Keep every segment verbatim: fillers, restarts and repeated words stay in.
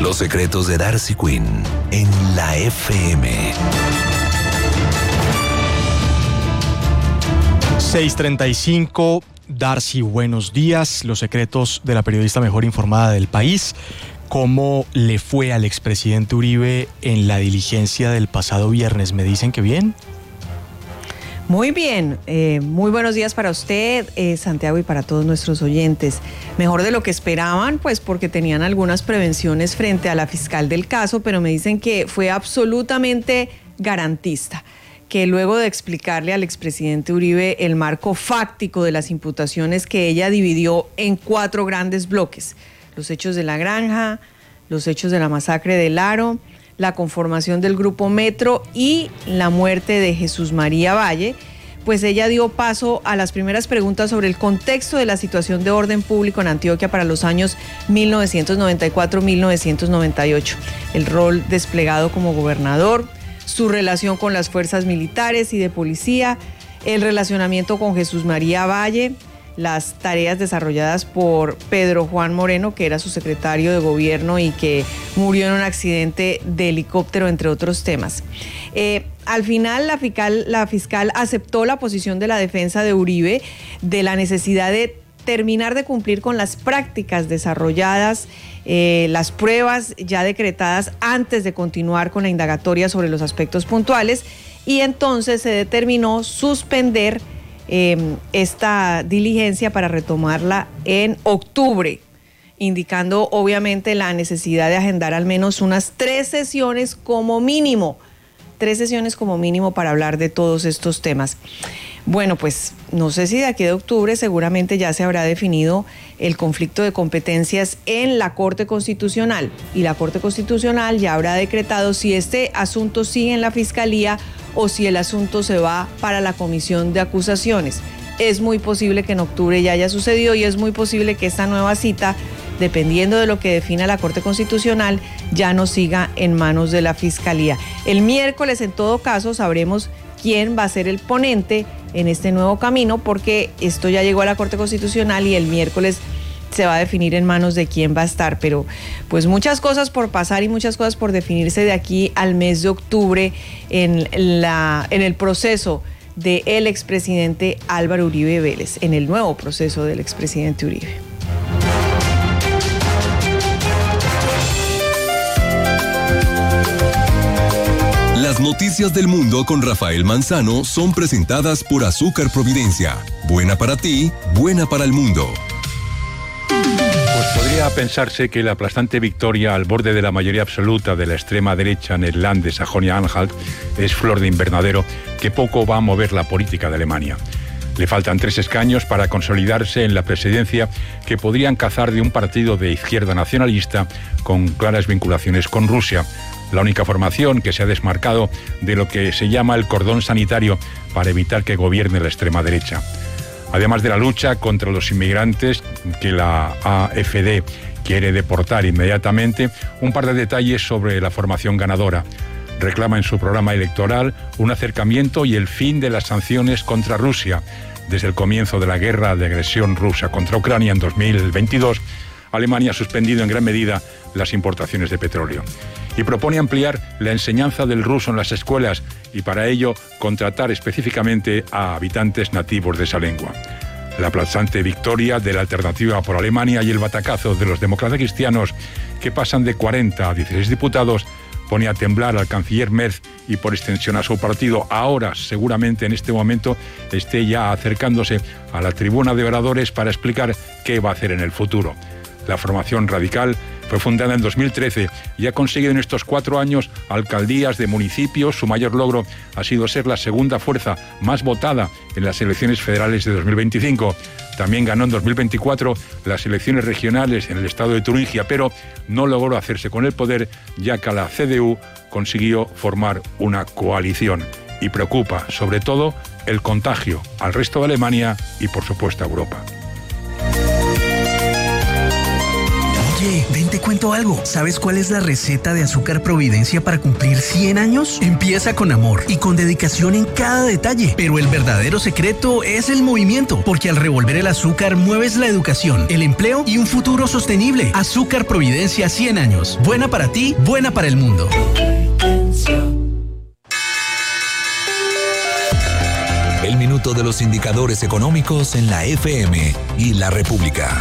Los secretos de Darcy Quinn en la F M. seis treinta y cinco, Darcy, buenos días. Los secretos de la periodista mejor informada del país. ¿Cómo le fue al expresidente Uribe en la diligencia del pasado viernes? ¿Me dicen que bien? Muy bien, eh, muy buenos días para usted, eh, Santiago, y para todos nuestros oyentes. Mejor de lo que esperaban, pues porque tenían algunas prevenciones frente a la fiscal del caso, pero me dicen que fue absolutamente garantista, que luego de explicarle al expresidente Uribe el marco fáctico de las imputaciones que ella dividió en cuatro grandes bloques: los hechos de la granja, los hechos de la masacre del Aro, la conformación del Grupo Metro y la muerte de Jesús María Valle, pues ella dio paso a las primeras preguntas sobre el contexto de la situación de orden público en Antioquia para los años mil novecientos noventa y cuatro a mil novecientos noventa y ocho, el rol desplegado como gobernador, su relación con las fuerzas militares y de policía, el relacionamiento con Jesús María Valle, las tareas desarrolladas por Pedro Juan Moreno, que era su secretario de gobierno y que murió en un accidente de helicóptero, entre otros temas. Eh, al final, la fiscal, la fiscal aceptó la posición de la defensa de Uribe de la necesidad de terminar de cumplir con las prácticas desarrolladas, eh, las pruebas ya decretadas antes de continuar con la indagatoria sobre los aspectos puntuales, y entonces se determinó suspender Eh, esta diligencia para retomarla en octubre, indicando obviamente la necesidad de agendar al menos unas tres sesiones como mínimo, tres sesiones como mínimo para hablar de todos estos temas. Bueno, pues no sé si de aquí de octubre seguramente ya se habrá definido el conflicto de competencias en la Corte Constitucional, y la Corte Constitucional ya habrá decretado si este asunto sigue en la Fiscalía o si el asunto se va para la Comisión de Acusaciones. Es muy posible que en octubre ya haya sucedido, y es muy posible que esta nueva cita, dependiendo de lo que defina la Corte Constitucional, ya no siga en manos de la Fiscalía. El miércoles, en todo caso, sabremos quién va a ser el ponente en este nuevo camino, porque esto ya llegó a la Corte Constitucional y el miércoles se va a definir en manos de quién va a estar, pero pues muchas cosas por pasar y muchas cosas por definirse de aquí al mes de octubre en, la, en el proceso del expresidente Álvaro Uribe Vélez, en el nuevo proceso del expresidente Uribe. Las noticias del mundo con Rafael Manzano son presentadas por Azúcar Providencia. Buena para ti, buena para el mundo. Pues podría pensarse que la aplastante victoria al borde de la mayoría absoluta de la extrema derecha en el Land de Sajonia-Anhalt es flor de invernadero que poco va a mover la política de Alemania. Le faltan tres escaños para consolidarse en la presidencia, que podrían cazar de un partido de izquierda nacionalista con claras vinculaciones con Rusia, la única formación que se ha desmarcado de lo que se llama el cordón sanitario para evitar que gobierne la extrema derecha. Además de la lucha contra los inmigrantes, que la A F D quiere deportar inmediatamente, un par de detalles sobre la formación ganadora. Reclama en su programa electoral un acercamiento y el fin de las sanciones contra Rusia. Desde el comienzo de la guerra de agresión rusa contra Ucrania en dos mil veintidós, Alemania ha suspendido en gran medida las importaciones de petróleo. Y propone ampliar la enseñanza del ruso en las escuelas, y para ello contratar específicamente a habitantes nativos de esa lengua. La aplastante victoria de la Alternativa por Alemania y el batacazo de los demócratas cristianos, que pasan de cuarenta a dieciséis diputados, pone a temblar al canciller Merz y por extensión a su partido. Ahora, seguramente en este momento, esté ya acercándose a la tribuna de oradores para explicar qué va a hacer en el futuro. La formación radical fue fundada en dos mil trece y ha conseguido en estos cuatro años alcaldías de municipios. Su mayor logro ha sido ser la segunda fuerza más votada en las elecciones federales de dos mil veinticinco. También ganó en dos mil veinticuatro las elecciones regionales en el estado de Turingia, pero no logró hacerse con el poder, ya que la C D U consiguió formar una coalición. Y preocupa, sobre todo, el contagio al resto de Alemania y, por supuesto, a Europa. Oye, ven, te cuento algo. ¿Sabes cuál es la receta de Azúcar Providencia para cumplir cien años? Empieza con amor y con dedicación en cada detalle. Pero el verdadero secreto es el movimiento, porque al revolver el azúcar mueves la educación, el empleo y un futuro sostenible. Azúcar Providencia cien años. Buena para ti, buena para el mundo. El minuto de los indicadores económicos en la F M y la República.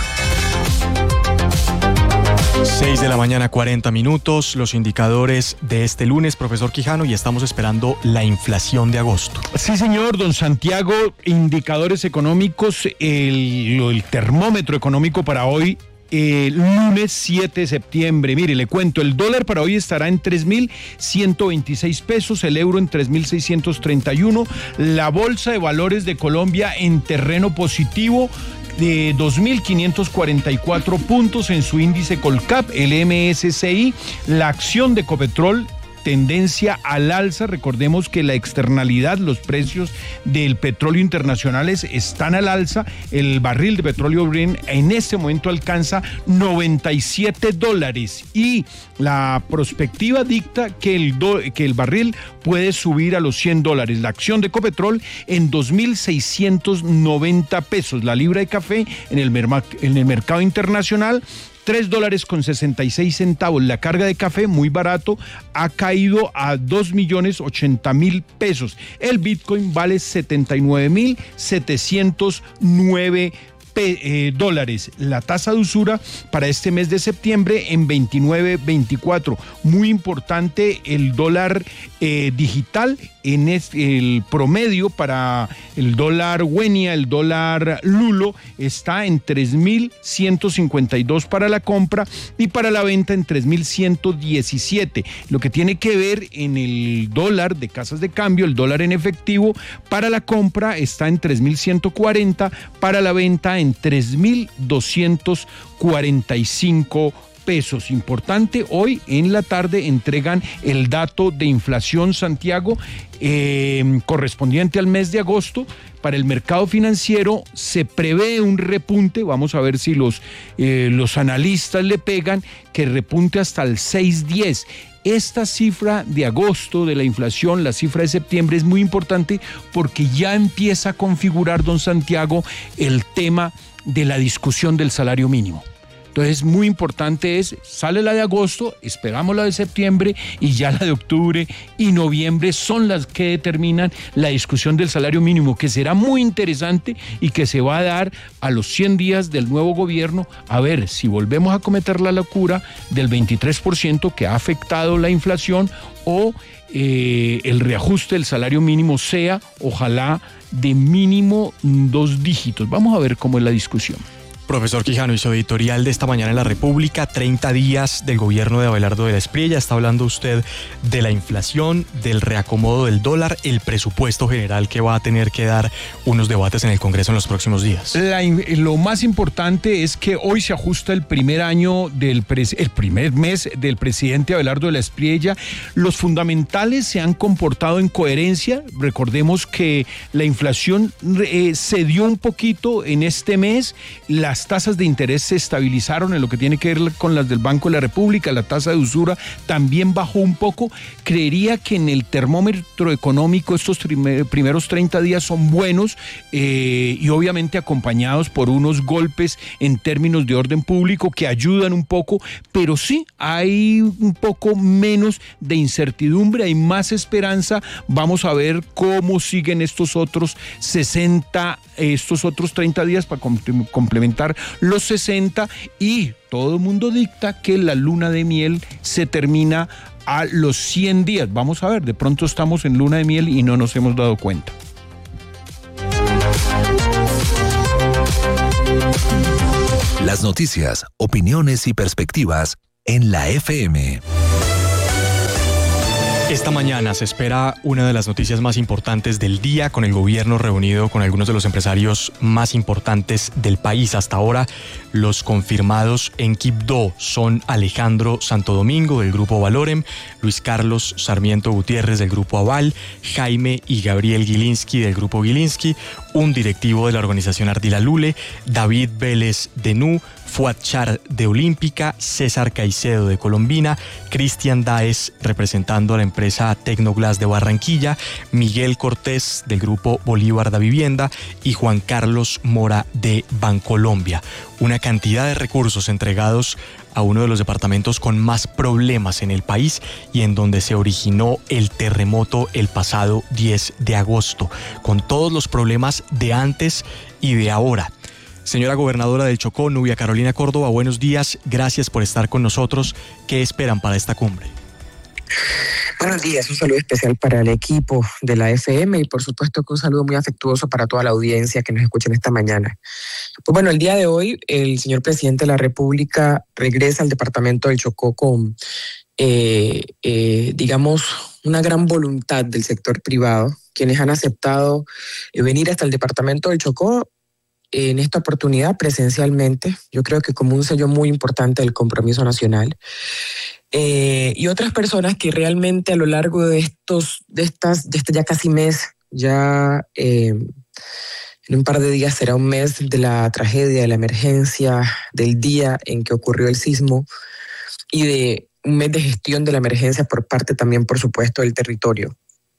seis de la mañana, cuarenta minutos, los indicadores de este lunes, profesor Quijano, y estamos esperando la inflación de agosto. Sí, señor, don Santiago, indicadores económicos, el, el termómetro económico para hoy, el lunes siete de septiembre. Mire, le cuento, el dólar para hoy estará en tres mil ciento veintiséis pesos, el euro en tres mil seiscientos treinta y uno, la Bolsa de Valores de Colombia en terreno positivo, de dos mil quinientos cuarenta y cuatro puntos en su índice Colcap, el M S C I, la acción de Ecopetrol, tendencia al alza. Recordemos que la externalidad, los precios del petróleo internacionales están al alza. El barril de petróleo Brent en este momento alcanza noventa y siete dólares y la prospectiva dicta que el, do, que el barril puede subir a los cien dólares. La acción de Ecopetrol en dos mil seiscientos noventa pesos. La libra de café en el, merma, en el mercado internacional, tres dólares con sesenta y seis centavos. La carga de café, muy barato, ha caído a dos millones ochenta mil pesos. El Bitcoin vale setenta y nueve mil setecientos nueve eh, dólares. La tasa de usura para este mes de septiembre en veintinueve veinticuatro. Muy importante el dólar eh, digital. En este, el promedio para el dólar Wenia, el dólar Lulo, está en tres mil ciento cincuenta y dos para la compra y para la venta en tres mil ciento diecisiete. Lo que tiene que ver en el dólar de casas de cambio, el dólar en efectivo, para la compra está en tres mil ciento cuarenta, para la venta en tres mil doscientos cuarenta y cinco pesos. Importante, hoy en la tarde entregan el dato de inflación, Santiago, eh, correspondiente al mes de agosto. Para el mercado financiero se prevé un repunte, vamos a ver si los, eh, los analistas le pegan, que repunte hasta el seis diez. Esta cifra de agosto de la inflación, la cifra de septiembre, es muy importante porque ya empieza a configurar, don Santiago, el tema de la discusión del salario mínimo. Entonces, muy importante es, sale la de agosto, esperamos la de septiembre y ya la de octubre y noviembre son las que determinan la discusión del salario mínimo, que será muy interesante y que se va a dar a los cien días del nuevo gobierno, a ver si volvemos a cometer la locura del veintitrés por ciento que ha afectado la inflación o eh, el reajuste del salario mínimo sea, ojalá, de mínimo dos dígitos. Vamos a ver cómo es la discusión. Profesor Quijano, y su editorial de esta mañana en La República, treinta días del gobierno de Abelardo de la Espriella. Está hablando usted de la inflación, del reacomodo del dólar, el presupuesto general que va a tener que dar unos debates en el Congreso en los próximos días. La, lo más importante es que hoy se ajusta el primer año del pres, el primer mes del presidente Abelardo de la Espriella. Los fundamentales se han comportado en coherencia. Recordemos que la inflación eh, cedió un poquito en este mes. Las tasas de interés se estabilizaron en lo que tiene que ver con las del Banco de la República. La tasa de usura también bajó un poco. Creería que en el termómetro económico estos primeros treinta días son buenos eh, y obviamente acompañados por unos golpes en términos de orden público que ayudan un poco, pero sí hay un poco menos de incertidumbre, hay más esperanza. Vamos a ver cómo siguen estos otros sesenta, estos otros treinta días para complementar los sesenta, y todo el mundo dicta que la luna de miel se termina a los cien días. Vamos a ver, de pronto estamos en luna de miel y no nos hemos dado cuenta. Las noticias, opiniones y perspectivas en la F M. Esta mañana se espera una de las noticias más importantes del día, con el gobierno reunido con algunos de los empresarios más importantes del país. Hasta ahora, los confirmados en Quibdó son Alejandro Santo Domingo del Grupo Valorem, Luis Carlos Sarmiento Gutiérrez del Grupo Aval, Jaime y Gabriel Gilinski del Grupo Gilinski, un directivo de la organización Ardila Lule, David Vélez de N U, Fuad Char de Olímpica, César Caicedo de Colombina, Cristian Daes representando a la empresa Tecnoglass de Barranquilla, Miguel Cortés del grupo Bolívar da Vivienda y Juan Carlos Mora de Bancolombia. Una cantidad de recursos entregados a uno de los departamentos con más problemas en el país y en donde se originó el terremoto el pasado diez de agosto, con todos los problemas de antes y de ahora. Señora gobernadora del Chocó, Nubia Carolina Córdoba, buenos días, gracias por estar con nosotros. ¿Qué esperan para esta cumbre? Buenos días, un saludo especial para el equipo de la F M y por supuesto que un saludo muy afectuoso para toda la audiencia que nos escucha esta mañana. Pues bueno, el día de hoy el señor presidente de la República regresa al departamento del Chocó con, eh, eh, digamos, una gran voluntad del sector privado, quienes han aceptado eh, venir hasta el departamento del Chocó en esta oportunidad presencialmente, yo creo que como un sello muy importante del compromiso nacional. Eh, y otras personas que realmente a lo largo de estos, de estas, de este ya casi mes, ya eh, en un par de días será un mes de la tragedia, de la emergencia, del día en que ocurrió el sismo y de un mes de gestión de la emergencia por parte también, por supuesto, del territorio.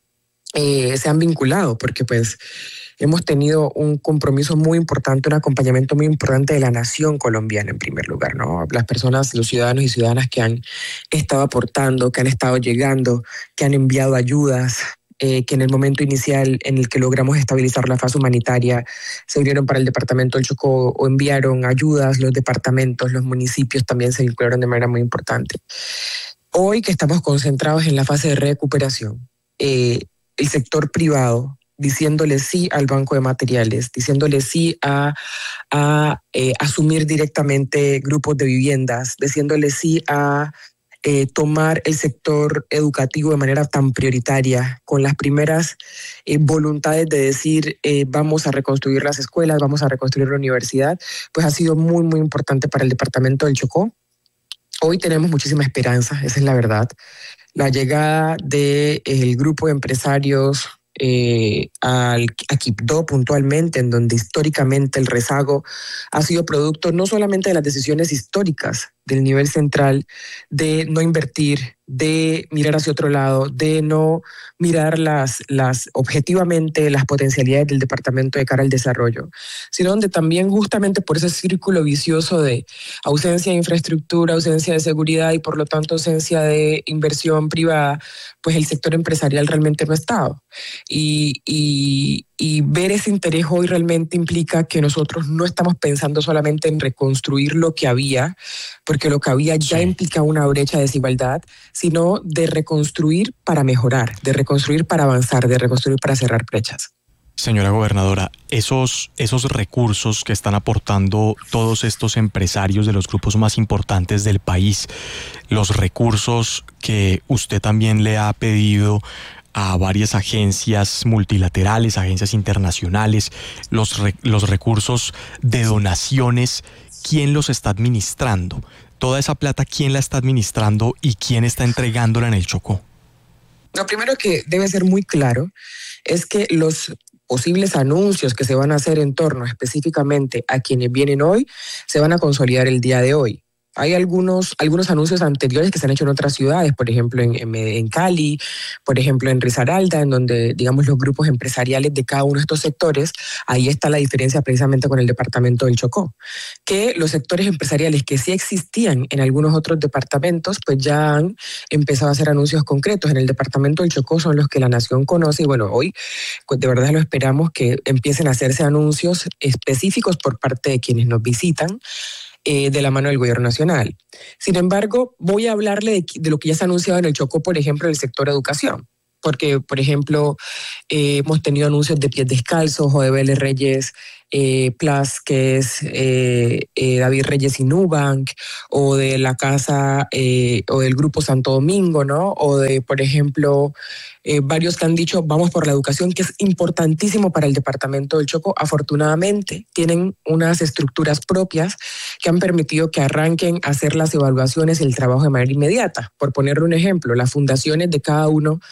Eh, se han vinculado porque pues hemos tenido un compromiso muy importante, un acompañamiento muy importante de la nación colombiana en primer lugar, ¿no? Las personas, los ciudadanos y ciudadanas que han estado aportando, que han estado llegando, que han enviado ayudas, eh, que en el momento inicial en el que logramos estabilizar la fase humanitaria se unieron para el departamento del Chocó o enviaron ayudas, los departamentos, los municipios también se vincularon de manera muy importante. Hoy que estamos concentrados en la fase de recuperación, eh, el sector privado diciéndole sí al banco de materiales, diciéndole sí a, a eh, asumir directamente grupos de viviendas, diciéndole sí a eh, tomar el sector educativo de manera tan prioritaria, con las primeras eh, voluntades de decir eh, vamos a reconstruir las escuelas, vamos a reconstruir la universidad, pues ha sido muy, muy importante para el departamento del Chocó. Hoy tenemos muchísima esperanza, esa es la verdad. La llegada del grupo de empresarios Eh, al, a Quibdó puntualmente, en donde históricamente el rezago ha sido producto no solamente de las decisiones históricas del nivel central de no invertir, de mirar hacia otro lado, de no mirar las, las objetivamente las potencialidades del departamento de cara al desarrollo, sino donde también justamente por ese círculo vicioso de ausencia de infraestructura, ausencia de seguridad y por lo tanto ausencia de inversión privada, pues el sector empresarial realmente no ha estado. Y, y, y ver ese interés hoy realmente implica que nosotros no estamos pensando solamente en reconstruir lo que había, porque lo que había ya sí. implica una brecha de desigualdad, sino de reconstruir para mejorar, de reconstruir para avanzar, de reconstruir para cerrar brechas. Señora gobernadora, esos, esos recursos que están aportando todos estos empresarios de los grupos más importantes del país, los recursos que usted también le ha pedido a varias agencias multilaterales, agencias internacionales, los, re, los recursos de donaciones, ¿quién los está administrando? Toda esa plata, ¿quién la está administrando y quién está entregándola en el Chocó? Lo primero que debe ser muy claro es que los posibles anuncios que se van a hacer en torno específicamente a quienes vienen hoy se van a consolidar el día de hoy. Hay algunos, algunos anuncios anteriores que se han hecho en otras ciudades, por ejemplo en, en, en Cali, por ejemplo en Risaralda, en donde digamos los grupos empresariales de cada uno de estos sectores, ahí está la diferencia precisamente con el departamento del Chocó, que los sectores empresariales que sí existían en algunos otros departamentos, pues ya han empezado a hacer anuncios concretos. En el departamento del Chocó son los que la nación conoce y bueno, hoy pues de verdad lo esperamos que empiecen a hacerse anuncios específicos por parte de quienes nos visitan, Eh, de la mano del gobierno nacional. Sin embargo, voy a hablarle de, de lo que ya se ha anunciado en el Chocó, por ejemplo, en el sector educación. Porque, por ejemplo, eh, hemos tenido anuncios de Pies Descalzos o de Vélez Reyes eh, Plus, que es eh, eh, David Reyes y Nubank, o de la casa, eh, o del Grupo Santo Domingo, ¿no? O de, por ejemplo, eh, varios que han dicho, vamos por la educación, que es importantísimo para el departamento del Chocó. Afortunadamente, tienen unas estructuras propias que han permitido que arranquen a hacer las evaluaciones y el trabajo de manera inmediata. Por ponerle un ejemplo, las fundaciones de cada uno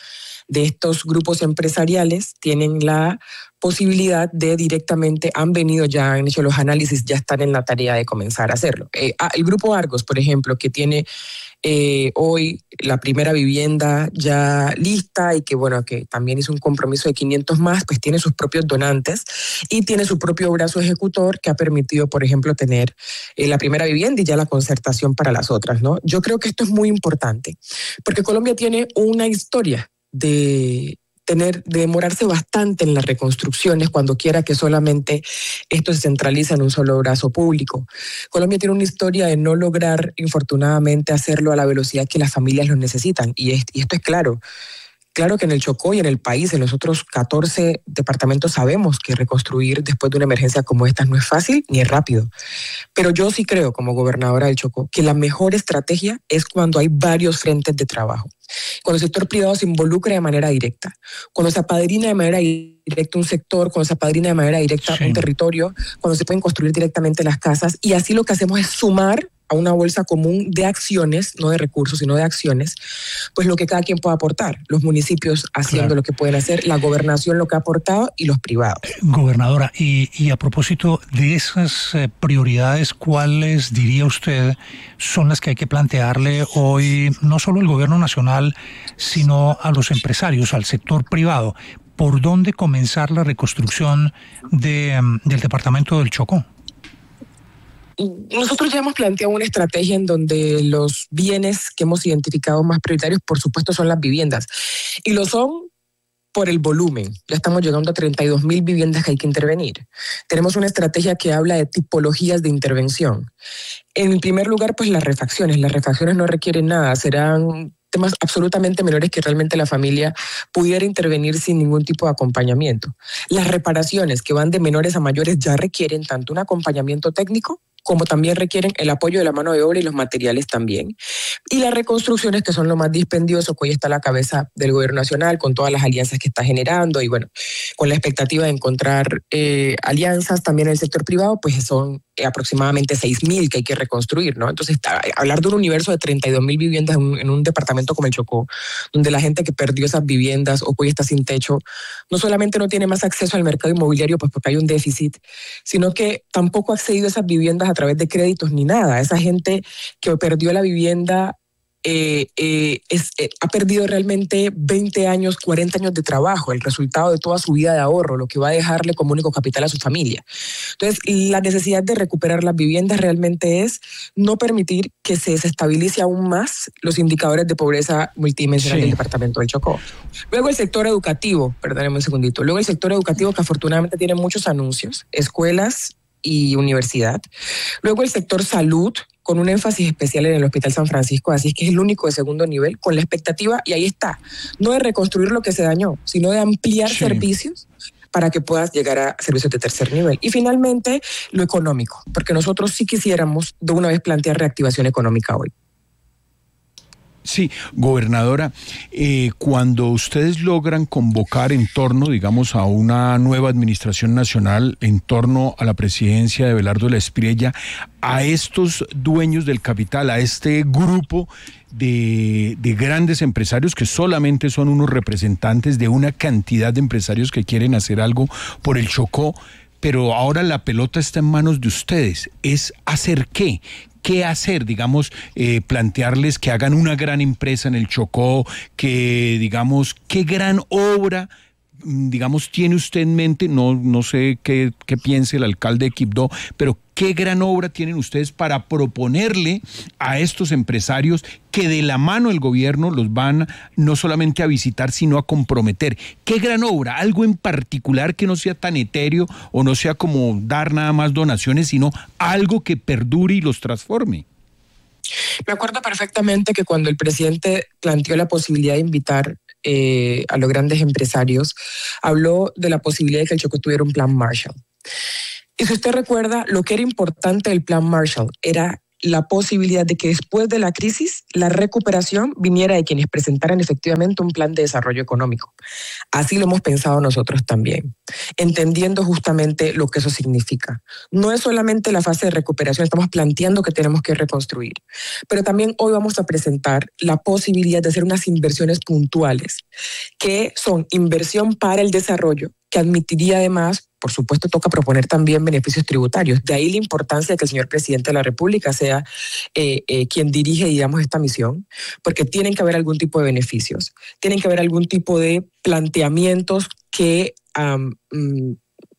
de estos grupos empresariales tienen la posibilidad de directamente, han venido ya, han hecho los análisis, ya están en la tarea de comenzar a hacerlo. Eh, el Grupo Argos, por ejemplo, que tiene eh, hoy la primera vivienda ya lista y que, bueno, que también hizo un compromiso de quinientos más, pues tiene sus propios donantes y tiene su propio brazo ejecutor que ha permitido, por ejemplo, tener eh, la primera vivienda y ya la concertación para las otras, ¿no? Yo creo que esto es muy importante porque Colombia tiene una historia de tener, de demorarse bastante en las reconstrucciones cuando quiera que solamente esto se centraliza en un solo brazo público. Colombia tiene una historia de no lograr, infortunadamente, hacerlo a la velocidad que las familias lo necesitan. Y, es, y esto es claro. Claro que en el Chocó y en el país, en los otros catorce departamentos, sabemos que reconstruir después de una emergencia como esta no es fácil ni es rápido. Pero yo sí creo, como gobernadora del Chocó, que la mejor estrategia es cuando hay varios frentes de trabajo. Cuando el sector privado se involucra de manera directa, cuando se apadrina de manera directa un sector, cuando se apadrina de manera directa sí. un territorio, cuando se pueden construir directamente las casas, y así lo que hacemos es sumar a una bolsa común de acciones, no de recursos, sino de acciones, pues lo que cada quien pueda aportar. Los municipios haciendo claro. lo que pueden hacer, la gobernación lo que ha aportado y los privados. Eh, gobernadora, y, y a propósito de esas eh, prioridades, ¿cuáles diría usted son las que hay que plantearle hoy, no solo al gobierno nacional, sino a los empresarios, al sector privado? ¿Por dónde comenzar la reconstrucción de, del departamento del Chocó? Nosotros ya hemos planteado una estrategia en donde los bienes que hemos identificado más prioritarios, por supuesto, son las viviendas. Y lo son por el volumen. Ya estamos llegando a treinta y dos mil viviendas que hay que intervenir. Tenemos una estrategia que habla de tipologías de intervención. En primer lugar, pues las refacciones. Las refacciones no requieren nada, serán temas absolutamente menores que realmente la familia pudiera intervenir sin ningún tipo de acompañamiento. Las reparaciones, que van de menores a mayores, ya requieren tanto un acompañamiento técnico como también requieren el apoyo de la mano de obra y los materiales también. Y las reconstrucciones, que son lo más dispendioso, que hoy está a la cabeza del gobierno nacional, con todas las alianzas que está generando y bueno, con la expectativa de encontrar eh, alianzas también en el sector privado, pues son eh, aproximadamente seis mil que hay que reconstruir, ¿no? Entonces, hablar de un universo de treinta y dos mil viviendas en un, en un departamento como el Chocó, donde la gente que perdió esas viviendas o hoy está sin techo, no solamente no tiene más acceso al mercado inmobiliario, pues porque hay un déficit, sino que tampoco ha accedido a esas viviendas a través de créditos ni nada. Esa gente que perdió la vivienda eh, eh, es, eh, ha perdido realmente veinte años, cuarenta años de trabajo, el resultado de toda su vida de ahorro, lo que va a dejarle como único capital a su familia. Entonces, la necesidad de recuperar las viviendas realmente es no permitir que se desestabilice aún más los indicadores de pobreza multidimensional sí. del departamento del Chocó. Luego el sector educativo, perdónenme un segundito, luego el sector educativo que afortunadamente tiene muchos anuncios, escuelas y universidad. Luego el sector salud, con un énfasis especial en el Hospital San Francisco, así es que es el único de segundo nivel, con la expectativa, y ahí está, no de reconstruir lo que se dañó, sino de ampliar sí. servicios para que puedas llegar a servicios de tercer nivel. Y finalmente, lo económico, porque nosotros sí quisiéramos de una vez plantear reactivación económica hoy. Sí, gobernadora, eh, cuando ustedes logran convocar en torno, digamos, a una nueva administración nacional, en torno a la presidencia de Belardo de la Espriella, a estos dueños del capital, a este grupo de, de grandes empresarios que solamente son unos representantes de una cantidad de empresarios que quieren hacer algo por el Chocó, pero ahora la pelota está en manos de ustedes. ¿Es hacer qué? ¿Qué hacer? Digamos, eh, plantearles que hagan una gran empresa en el Chocó, que, digamos, qué gran obra, digamos, tiene usted en mente, no, no sé qué, qué piense el alcalde de Quibdó, pero qué gran obra tienen ustedes para proponerle a estos empresarios que de la mano del gobierno los van no solamente a visitar, sino a comprometer. ¿Qué gran obra? Algo en particular que no sea tan etéreo o no sea como dar nada más donaciones, sino algo que perdure y los transforme. Me acuerdo perfectamente que cuando el presidente planteó la posibilidad de invitar eh, a los grandes empresarios, habló de la posibilidad de que el Chocó tuviera un plan Marshall. Y si usted recuerda, lo que era importante del plan Marshall era la posibilidad de que después de la crisis la recuperación viniera de quienes presentaran efectivamente un plan de desarrollo económico. Así lo hemos pensado nosotros también, entendiendo justamente lo que eso significa. No es solamente la fase de recuperación, estamos planteando que tenemos que reconstruir, pero también hoy vamos a presentar la posibilidad de hacer unas inversiones puntuales, que son inversión para el desarrollo, que admitiría además, por supuesto, toca proponer también beneficios tributarios. De ahí la importancia de que el señor presidente de la República sea eh, eh, quien dirige, digamos, esta misión, porque tienen que haber algún tipo de beneficios, tienen que haber algún tipo de planteamientos que um, um,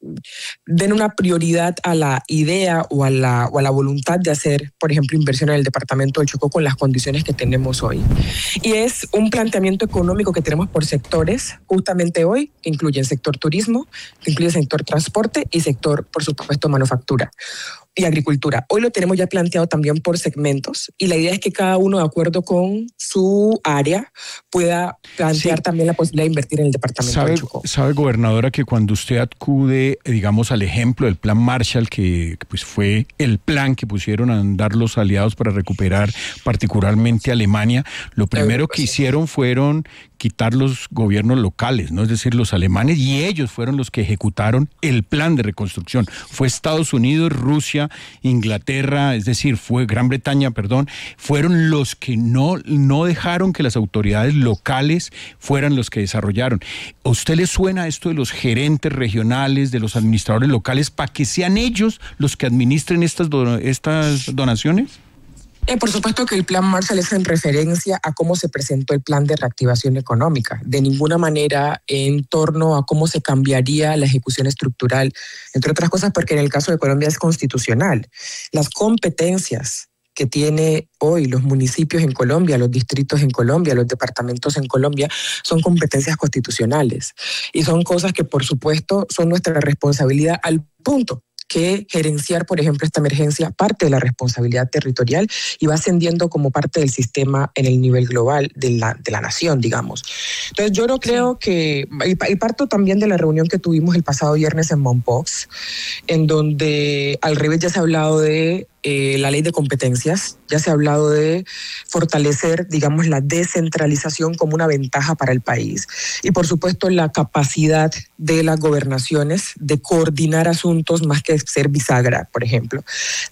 den una prioridad a la idea o a la, o a la voluntad de hacer, por ejemplo, inversión en el departamento del Chocó con las condiciones que tenemos hoy. Y es un planteamiento económico que tenemos por sectores, justamente hoy, que incluye el sector turismo, que incluye el sector transporte y sector, por supuesto, manufactura y agricultura. Hoy lo tenemos ya planteado también por segmentos y la idea es que cada uno, de acuerdo con su área, pueda plantear sí. también la posibilidad de invertir en el departamento ¿Sabe, del Chocó. Sabe, gobernadora, que cuando usted acude, digamos, al ejemplo del plan Marshall, que pues fue el plan que pusieron a andar los aliados para recuperar particularmente Alemania, lo primero que hicieron fueron quitar los gobiernos locales, ¿no? Es decir, los alemanes, y ellos fueron los que ejecutaron el plan de reconstrucción. Fue Estados Unidos, Rusia, Inglaterra, es decir, fue Gran Bretaña, perdón, fueron los que no, no dejaron que las autoridades locales fueran los que desarrollaron. ¿A usted le suena esto de los gerentes regionales, de los administradores locales, para que sean ellos los que administren estas, do, estas donaciones? Eh, por supuesto que el plan Marshall es en referencia a cómo se presentó el plan de reactivación económica, de ninguna manera en torno a cómo se cambiaría la ejecución estructural, entre otras cosas porque en el caso de Colombia es constitucional. Las competencias que tiene hoy los municipios en Colombia, los distritos en Colombia, los departamentos en Colombia, son competencias constitucionales y son cosas que por supuesto son nuestra responsabilidad al punto que gerenciar, por ejemplo, esta emergencia parte de la responsabilidad territorial y va ascendiendo como parte del sistema en el nivel global de la, de la nación, digamos. Entonces yo no creo sí. que, y parto también de la reunión que tuvimos el pasado viernes en Mompox, en donde al revés ya se ha hablado de Eh, la ley de competencias, ya se ha hablado de fortalecer, digamos, la descentralización como una ventaja para el país y, por supuesto, la capacidad de las gobernaciones de coordinar asuntos más que ser bisagra, por ejemplo,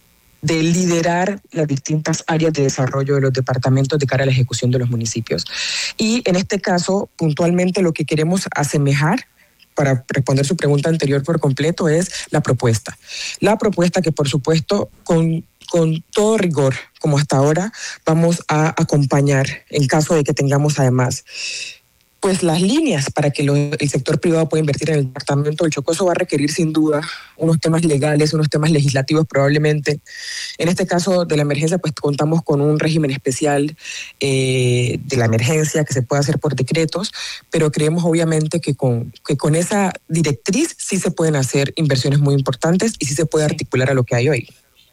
de liderar las distintas áreas de desarrollo de los departamentos de cara a la ejecución de los municipios. Y en este caso, puntualmente, lo que queremos asemejar, para responder su pregunta anterior por completo, es la propuesta. La propuesta que, por supuesto, con, con todo rigor, como hasta ahora, vamos a acompañar en caso de que tengamos además pues las líneas para que lo, el sector privado pueda invertir en el departamento del Chocó. Eso va a requerir sin duda unos temas legales, unos temas legislativos probablemente. En este caso de la emergencia pues contamos con un régimen especial eh, de la emergencia que se puede hacer por decretos, pero creemos obviamente que con, que con esa directriz sí se pueden hacer inversiones muy importantes y sí se puede articular a lo que hay hoy.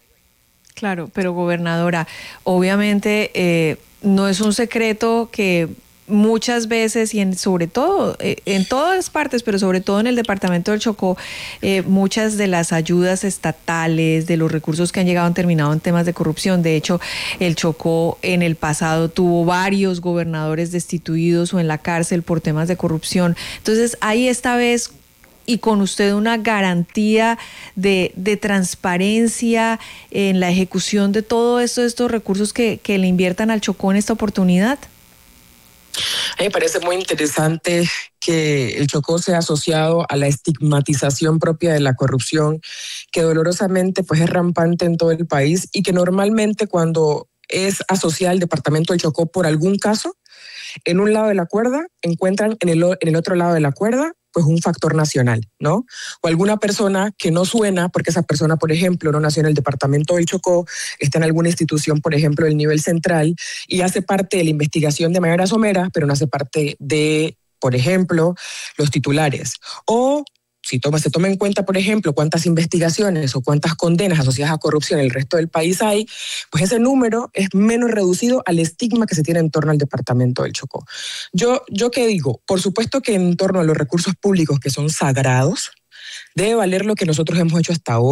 Claro, pero gobernadora, obviamente eh, no es un secreto que muchas veces y en, sobre todo eh, en todas partes, pero sobre todo en el departamento del Chocó, eh, muchas de las ayudas estatales, de los recursos que han llegado han terminado en temas de corrupción. De hecho, el Chocó en el pasado tuvo varios gobernadores destituidos o en la cárcel por temas de corrupción. Entonces, ahí esta vez y con usted una garantía de, de transparencia en la ejecución de todos esto, estos recursos que, que le inviertan al Chocó en esta oportunidad. A mí me parece muy interesante que el Chocó sea asociado a la estigmatización propia de la corrupción, que dolorosamente pues es rampante en todo el país y que normalmente cuando es asociada al departamento del Chocó por algún caso, en un lado de la cuerda encuentran en el, en el otro lado de la cuerda pues un factor nacional, ¿no? O alguna persona que no suena, porque esa persona, por ejemplo, no nació en el departamento del Chocó, está en alguna institución, por ejemplo, del nivel central, y hace parte de la investigación de manera somera, pero no hace parte de, por ejemplo, los titulares. O si toma, se toma en cuenta, por ejemplo, cuántas investigaciones o cuántas condenas asociadas a corrupción en el resto del país hay, pues ese número es menos reducido al estigma que se tiene en torno al departamento del Chocó. Yo, yo ¿qué digo? Por supuesto que en torno a los recursos públicos que son sagrados, debe valer lo que nosotros hemos hecho hasta ahora.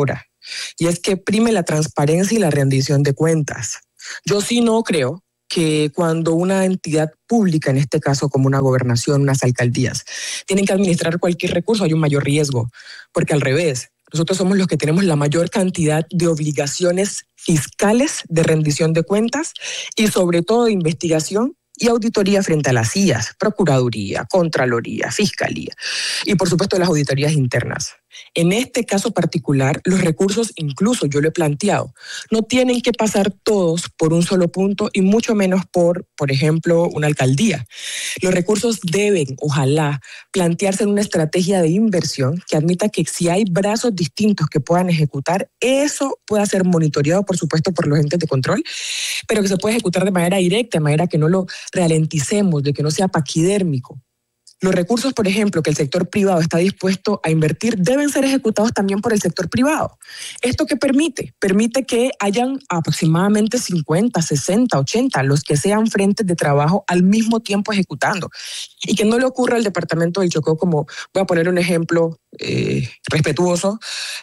y es que prime la transparencia y la rendición de cuentas. Yo sí no creo que cuando una entidad pública, en este caso como una gobernación, unas alcaldías, tienen que administrar cualquier recurso, hay un mayor riesgo, porque al revés, nosotros somos los que tenemos la mayor cantidad de obligaciones fiscales de rendición de cuentas y sobre todo de investigación y auditoría frente a las I A S, Procuraduría, Contraloría, Fiscalía y por supuesto las auditorías internas. En este caso particular, los recursos, incluso yo lo he planteado, no tienen que pasar todos por un solo punto y mucho menos por, por ejemplo, una alcaldía. Los recursos deben, ojalá, plantearse en una estrategia de inversión que admita que si hay brazos distintos que puedan ejecutar, eso pueda ser monitoreado, por supuesto, por los entes de control, pero que se pueda ejecutar de manera directa, de manera que no lo ralenticemos, de que no sea paquidérmico. Los recursos, por ejemplo, que el sector privado está dispuesto a invertir deben ser ejecutados también por el sector privado. ¿Esto qué permite? Permite que hayan aproximadamente cincuenta, sesenta, ochenta, los que sean frentes de trabajo al mismo tiempo ejecutando. Y que no le ocurra al departamento del Chocó, como voy a poner un ejemplo eh, respetuoso,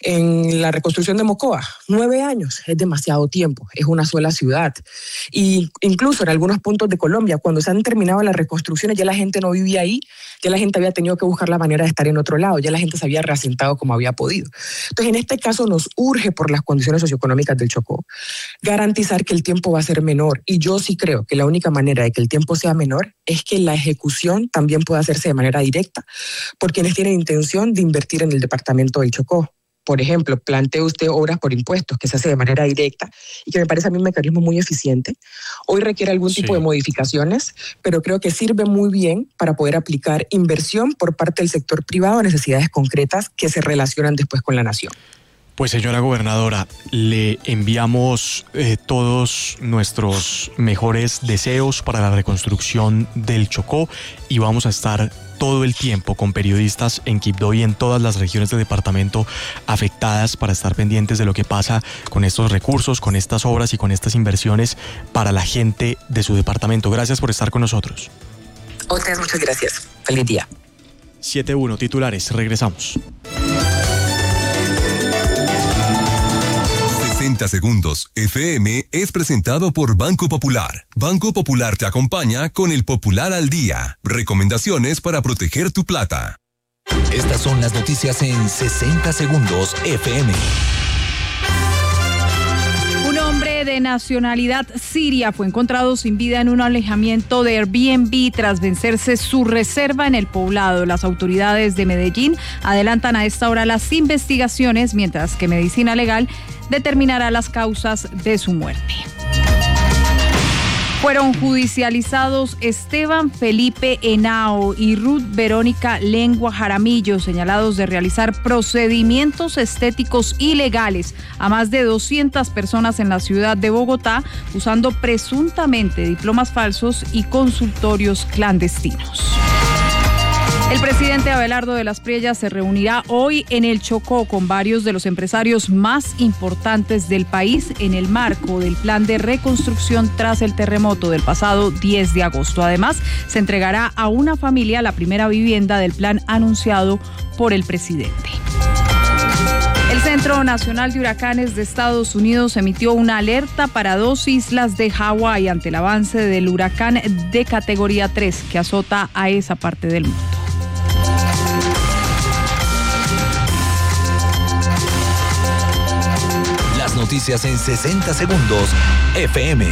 en la reconstrucción de Mocoa. Nueve años es demasiado tiempo, es una sola ciudad. Y incluso en algunos puntos de Colombia, cuando se han terminado las reconstrucciones, ya la gente no vivía ahí, ya la gente había tenido que buscar la manera de estar en otro lado, ya la gente se había reasentado como había podido. Entonces, en este caso nos urge, por las condiciones socioeconómicas del Chocó, garantizar que el tiempo va a ser menor. Y yo sí creo que la única manera de que el tiempo sea menor es que la ejecución también pueda hacerse de manera directa por quienes tienen intención de invertir en el departamento del Chocó. Por ejemplo, plantea usted obras por impuestos, que se hace de manera directa y que me parece a mí un mecanismo muy eficiente. Hoy requiere algún tipo sí. de modificaciones, pero creo que sirve muy bien para poder aplicar inversión por parte del sector privado a necesidades concretas que se relacionan después con la nación. Pues señora gobernadora, le enviamos eh, todos nuestros mejores deseos para la reconstrucción del Chocó y vamos a estar todo el tiempo con periodistas en Quibdó y en todas las regiones del departamento afectadas para estar pendientes de lo que pasa con estos recursos, con estas obras y con estas inversiones para la gente de su departamento. Gracias por estar con nosotros. A ustedes muchas gracias. Feliz día. siete uno titulares, regresamos. sesenta segundos F M es presentado por Banco Popular. Banco Popular te acompaña con el Popular al Día. Recomendaciones para proteger tu plata. Estas son las noticias en sesenta segundos F M. Un hombre de nacionalidad siria fue encontrado sin vida en un alojamiento de Airbnb tras vencerse su reserva en el poblado. Las autoridades de Medellín adelantan a esta hora las investigaciones, mientras que Medicina Legal determinará las causas de su muerte. Fueron judicializados Esteban Felipe Henao y Ruth Verónica Lengua Jaramillo, señalados de realizar procedimientos estéticos ilegales a más de doscientas personas en la ciudad de Bogotá, usando presuntamente diplomas falsos y consultorios clandestinos. El presidente Abelardo de las Priellas se reunirá hoy en el Chocó con varios de los empresarios más importantes del país en el marco del plan de reconstrucción tras el terremoto del pasado diez de agosto. Además, se entregará a una familia la primera vivienda del plan anunciado por el presidente. El Centro Nacional de Huracanes de Estados Unidos emitió una alerta para dos islas de Hawái ante el avance del huracán de categoría tres que azota a esa parte del mundo. Las noticias en sesenta segundos F M.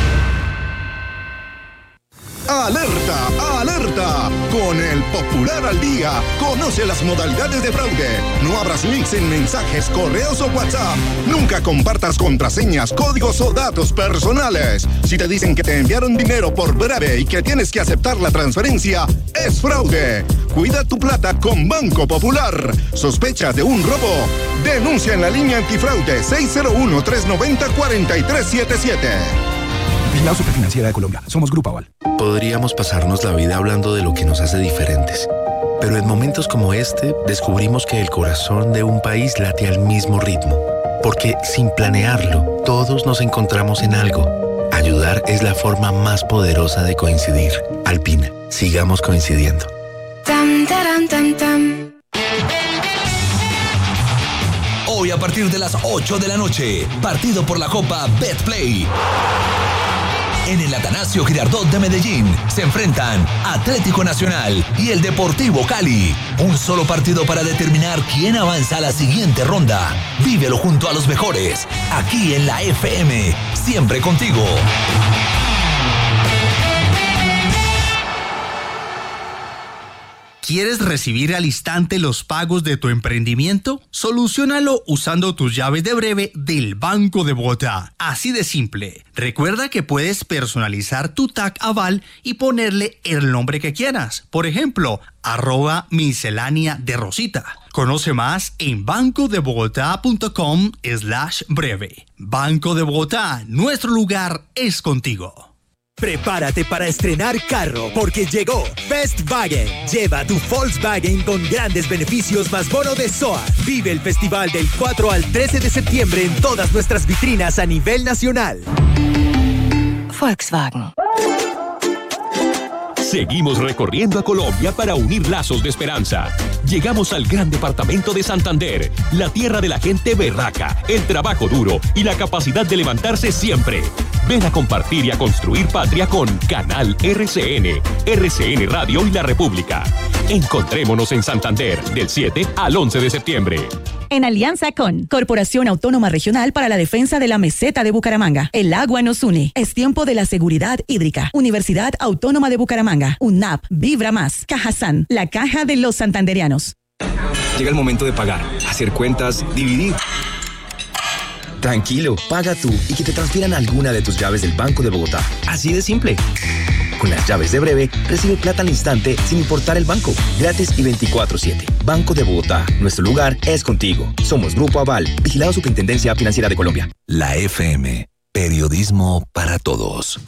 ¡Alerta! ¡Alerta! Con el Popular al Día, conoce las modalidades de fraude. No abras links en mensajes, correos o WhatsApp. Nunca compartas contraseñas, códigos o datos personales. Si te dicen que te enviaron dinero por breve y que tienes que aceptar la transferencia, es fraude. Cuida tu plata con Banco Popular. ¿Sospechas de un robo? Denuncia en la línea antifraude seis cero uno, tres nueve cero, cuatro tres siete siete. Vigilado Superfinanciera de Colombia. Somos Grupo Aval. Podríamos pasarnos la vida hablando de lo que nos hace diferentes. Pero en momentos como este, descubrimos que el corazón de un país late al mismo ritmo. Porque sin planearlo, todos nos encontramos en algo. Ayudar es la forma más poderosa de coincidir. Alpina, sigamos coincidiendo. Tam, taram, tam, tam. Hoy a partir de las ocho de la noche, partido por la Copa Betplay. En el Atanasio Girardot de Medellín se enfrentan Atlético Nacional y el Deportivo Cali. Un solo partido para determinar quién avanza a la siguiente ronda. Vívelo junto a los mejores, aquí en la F M, siempre contigo. ¿Quieres recibir al instante los pagos de tu emprendimiento? Soluciónalo usando tus llaves de breve del Banco de Bogotá. Así de simple. Recuerda que puedes personalizar tu T A C Aval y ponerle el nombre que quieras. Por ejemplo, arroba miscelánea de Rosita. Conoce más en bancodebogotá.com slash breve. Banco de Bogotá, nuestro lugar es contigo. Prepárate para estrenar carro porque llegó Festwagen. Lleva tu Volkswagen con grandes beneficios más bono de S O A. Vive el festival del cuatro al trece de septiembre en todas nuestras vitrinas a nivel nacional. Volkswagen. Seguimos recorriendo a Colombia para unir lazos de esperanza. Llegamos al gran departamento de Santander, la tierra de la gente berraca, el trabajo duro y la capacidad de levantarse siempre. Ven a compartir y a construir patria con Canal R C N, R C N Radio y La República. Encontrémonos en Santander del siete al once de septiembre. En alianza con Corporación Autónoma Regional para la Defensa de la Meseta de Bucaramanga. El agua nos une. Es tiempo de la seguridad hídrica. Universidad Autónoma de Bucaramanga. UNAP. Vibra Más. Cajazán. La caja de los santanderianos. Llega el momento de pagar, hacer cuentas, dividir. Tranquilo, paga tú y que te transfieran alguna de tus llaves del Banco de Bogotá. Así de simple. Con las llaves de breve, recibe plata al instante sin importar el banco. Gratis y veinticuatro siete. Banco de Bogotá. Nuestro lugar es contigo. Somos Grupo Aval. Vigilado Superintendencia Financiera de Colombia. La F M. Periodismo para todos.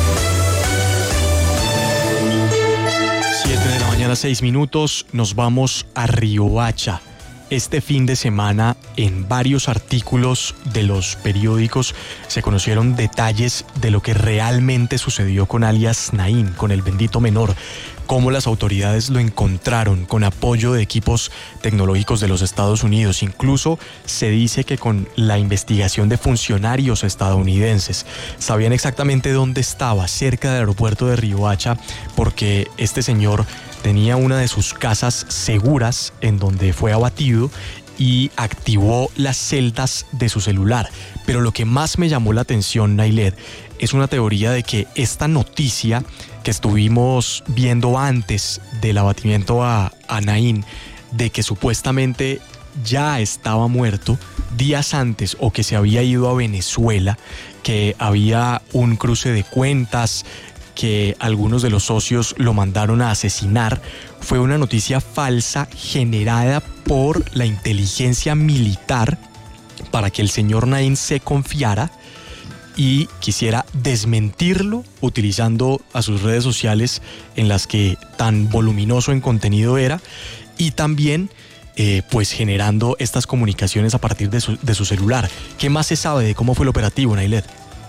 siete de la mañana, seis minutos. Nos vamos a Riohacha. Este fin de semana, en varios artículos de los periódicos, se conocieron detalles de lo que realmente sucedió con alias Naín, con el bendito menor, cómo las autoridades lo encontraron con apoyo de equipos tecnológicos de los Estados Unidos. Incluso se dice que con la investigación de funcionarios estadounidenses sabían exactamente dónde estaba, cerca del aeropuerto de Riohacha, porque este señor tenía una de sus casas seguras en donde fue abatido y activó las celdas de su celular. Pero lo que más me llamó la atención, Nailed, es una teoría de que esta noticia que estuvimos viendo antes del abatimiento a, a Naín, de que supuestamente ya estaba muerto días antes o que se había ido a Venezuela, que había un cruce de cuentas, que algunos de los socios lo mandaron a asesinar, fue una noticia falsa generada por la inteligencia militar para que el señor Naín se confiara y quisiera desmentirlo utilizando a sus redes sociales en las que tan voluminoso en contenido era, y también eh, pues generando estas comunicaciones a partir de su, de su celular. ¿Qué más se sabe de cómo fue el operativo, Nailed?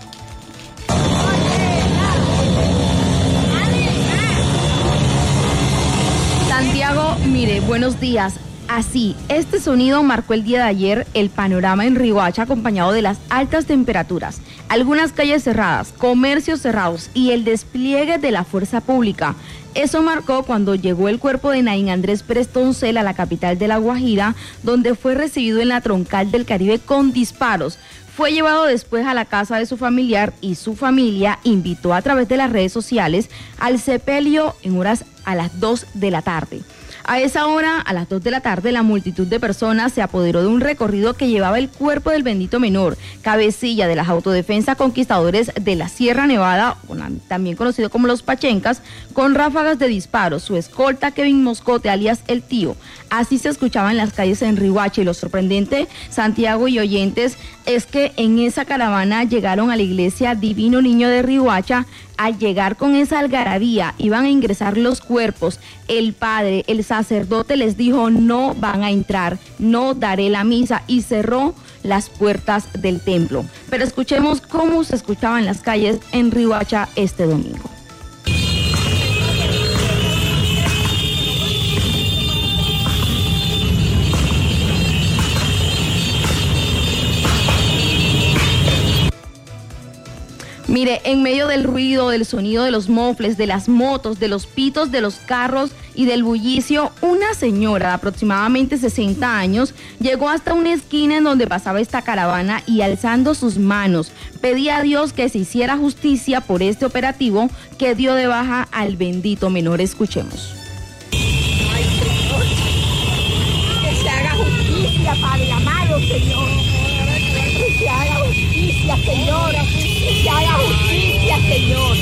Santiago, mire, buenos días. Así, este sonido marcó el día de ayer el panorama en Riohacha, acompañado de las altas temperaturas, algunas calles cerradas, comercios cerrados y el despliegue de la fuerza pública. Eso marcó cuando llegó el cuerpo de Naín Andrés Pérez Toncel a la capital de La Guajira, donde fue recibido en la troncal del Caribe con disparos. Fue llevado después a la casa de su familiar y su familia invitó a través de las redes sociales al sepelio en horas a las dos de la tarde. A esa hora, a las dos de la tarde, la multitud de personas se apoderó de un recorrido que llevaba el cuerpo del bendito menor, cabecilla de las autodefensas conquistadores de la Sierra Nevada, también conocido como los Pachencas, con ráfagas de disparos. Su escolta, Kevin Moscote, alias El Tío. Así se escuchaba en las calles en Riohacha, y lo sorprendente, Santiago y oyentes, es que en esa caravana llegaron a la iglesia Divino Niño de Riohacha. Al llegar con esa algarabía, iban a ingresar los cuerpos. El padre, el sacerdote les dijo: no van a entrar, no daré la misa, y cerró las puertas del templo. Pero escuchemos cómo se escuchaba en las calles en Riohacha este domingo. Mire, en medio del ruido, del sonido de los mofles, de las motos, de los pitos de los carros y del bullicio, una señora de aproximadamente sesenta años llegó hasta una esquina en donde pasaba esta caravana y alzando sus manos pedía a Dios que se hiciera justicia por este operativo que dio de baja al bendito menor. Escuchemos. Ay, Señor, que se haga justicia, Padre amado, Señor. Que se haga justicia, Señor. Que se haga justicia, Señor.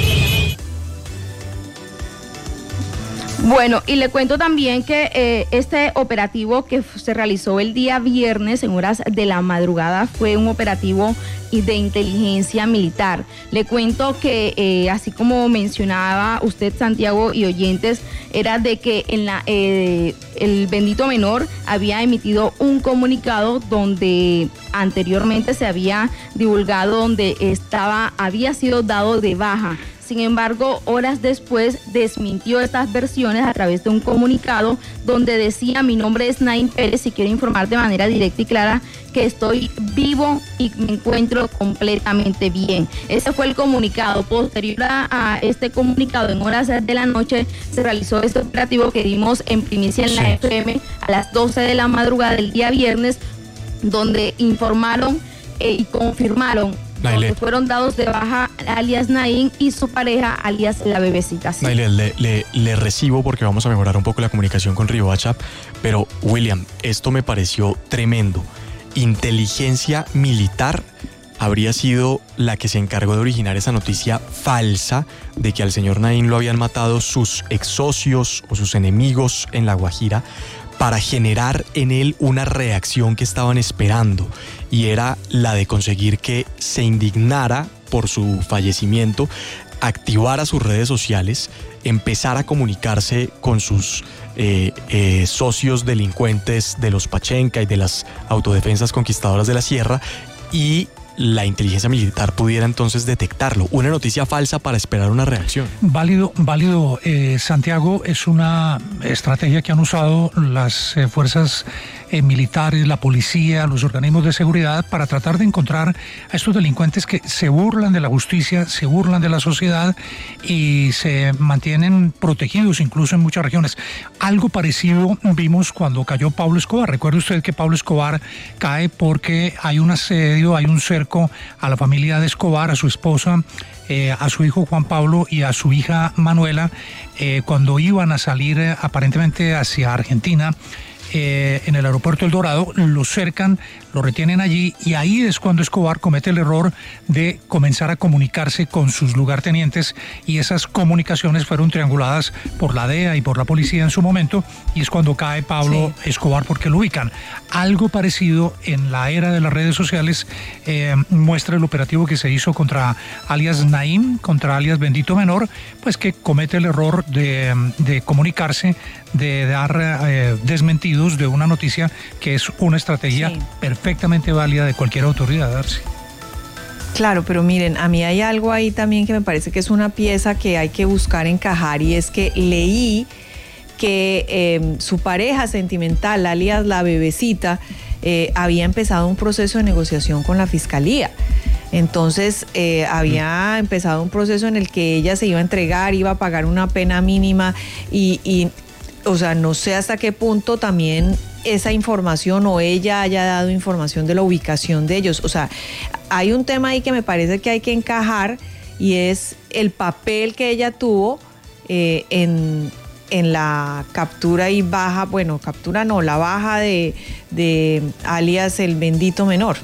Bueno, y le cuento también que eh, este operativo que se realizó el día viernes en horas de la madrugada fue un operativo de inteligencia militar. Le cuento que eh, así como mencionaba usted, Santiago, y oyentes, era de que en la, eh, el bendito menor había emitido un comunicado donde anteriormente se había divulgado donde estaba, había sido dado de baja. Sin embargo, horas después desmintió estas versiones a través de un comunicado donde decía: mi nombre es Naim Pérez y quiero informar de manera directa y clara que estoy vivo y me encuentro completamente bien. Ese fue el comunicado. Posterior a, a este comunicado, en horas de la noche, se realizó este operativo que dimos en primicia en sí. La F M a las doce de la madrugada del día viernes, donde informaron eh, y confirmaron donde fueron dados de baja alias Naim y su pareja alias la bebecita. Sí. Naile, le, le, le recibo porque vamos a mejorar un poco la comunicación con Riohacha, pero William, esto me pareció tremendo. Inteligencia militar habría sido la que se encargó de originar esa noticia falsa de que al señor Naim lo habían matado sus ex socios o sus enemigos en La Guajira, para generar en él una reacción que estaban esperando, y era la de conseguir que se indignara por su fallecimiento, activara sus redes sociales, empezara a comunicarse con sus eh, eh, socios delincuentes de los Pachenca y de las autodefensas conquistadoras de la sierra, y la inteligencia militar pudiera entonces detectarlo. Una noticia falsa para esperar una reacción. Válido, válido, eh, Santiago, es una estrategia que han usado las eh, fuerzas eh, militares, la policía, los organismos de seguridad para tratar de encontrar a estos delincuentes que se burlan de la justicia, se burlan de la sociedad y se mantienen protegidos incluso en muchas regiones. Algo parecido vimos cuando cayó Pablo Escobar. Recuerde usted que Pablo Escobar cae porque hay un asedio, hay un cerco a la familia de Escobar, a su esposa, eh, a su hijo Juan Pablo y a su hija Manuela, eh, cuando iban a salir eh, aparentemente hacia Argentina. Eh, en el aeropuerto El Dorado, lo cercan, lo retienen allí, y ahí es cuando Escobar comete el error de comenzar a comunicarse con sus lugartenientes, y esas comunicaciones fueron trianguladas por la D E A y por la policía en su momento, y es cuando cae Pablo sí. Escobar porque lo ubican. Algo parecido en la era de las redes sociales eh, muestra el operativo que se hizo contra alias Naim, contra alias Bendito Menor, pues que comete el error de, de comunicarse, de dar eh, desmentidos de una noticia que es una estrategia sí. perfectamente válida de cualquier autoridad, Darcy. Claro, pero miren, a mí hay algo ahí también que me parece que es una pieza que hay que buscar encajar, y es que leí que eh, su pareja sentimental, alias la bebecita, eh, había empezado un proceso de negociación con la fiscalía. Entonces eh, había empezado un proceso en el que ella se iba a entregar, iba a pagar una pena mínima y, y o sea, no sé hasta qué punto también esa información o ella haya dado información de la ubicación de ellos. O sea, hay un tema ahí que me parece que hay que encajar, y es el papel que ella tuvo eh, en, en la captura y baja, bueno, captura no, la baja de, de alias el Bendito Menor.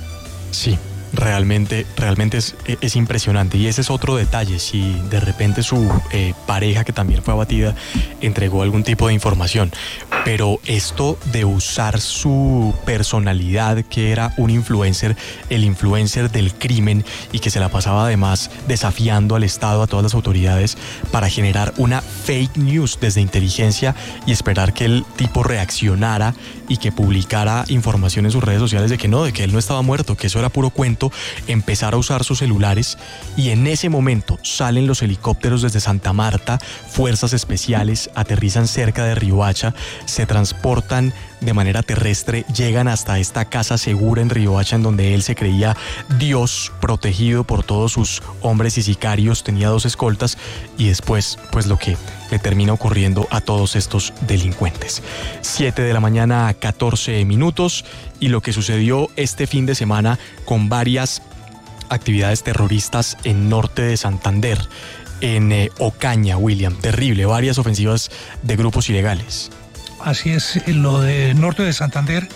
Sí. Realmente, realmente es, es impresionante, y ese es otro detalle, si de repente su eh, pareja, que también fue abatida, entregó algún tipo de información. Pero esto de usar su personalidad, que era un influencer, el influencer del crimen, y que se la pasaba además desafiando al Estado, a todas las autoridades, para generar una fake news desde inteligencia y esperar que el tipo reaccionara y que publicara información en sus redes sociales de que no, de que él no estaba muerto, que eso era puro cuento, empezar a usar sus celulares, y en ese momento salen los helicópteros desde Santa Marta, fuerzas especiales, aterrizan cerca de Riohacha, se transportan de manera terrestre, llegan hasta esta casa segura en Riohacha, en donde él se creía Dios, protegido por todos sus hombres y sicarios, tenía dos escoltas, y después, pues lo que le termina ocurriendo a todos estos delincuentes. siete de la mañana, catorce minutos, y lo que sucedió este fin de semana con varias actividades terroristas en norte de Santander, en eh, Ocaña, William, terrible, varias ofensivas de grupos ilegales. Así es, lo de norte de Santander